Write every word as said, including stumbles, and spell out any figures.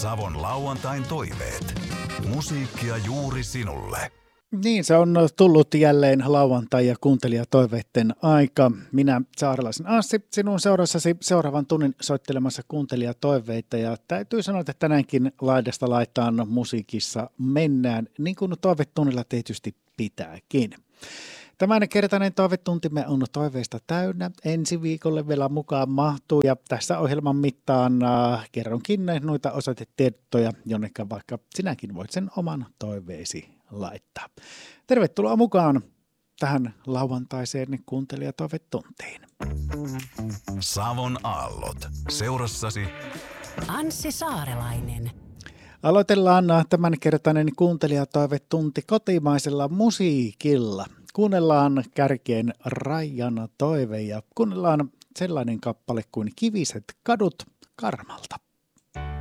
Savon lauantain toiveet. Musiikkia juuri sinulle. Niin, se on tullut jälleen lauantai- ja kuuntelijatoiveiden aika. Minä, Saarelaisen Anssi, sinun seurassasi seuraavan tunnin soittelemassa kuuntelijatoiveita. Ja täytyy sanoa, että tänäänkin laidasta laitaan musiikissa mennään, niin kuin toivetunnilla tietysti pitääkin. Tämän kertainen toivetuntimme on toiveista täynnä. Ensi viikolle vielä mukaan mahtuu ja tässä ohjelman mittaan äh, kerronkin noita osoitetietoja, jonneka vaikka sinäkin voit sen oman toiveesi laittaa. Tervetuloa mukaan tähän lauantaiseen kuuntelijatoivetuntiin. Savon aallot. Seurassasi Anssi Saarelainen. Aloitellaan tämän kertainen kuuntelijatoivetunti kotimaisella musiikilla. Kuunnellaan kärkeen Raijan toive ja kuunnellaan sellainen kappale kuin Kiviset kadut Karmalta.